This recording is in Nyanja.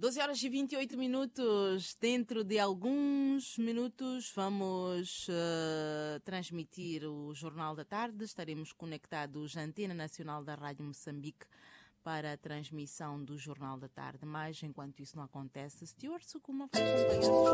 12 horas e 28 minutos. Dentro de alguns minutos vamos transmitir o Jornal da Tarde. Estaremos conectados à Antena Nacional da Rádio Moçambique para a transmissão do Jornal da Tarde. Mas, enquanto isso não acontece, Stuart Sukuma vai acompanhar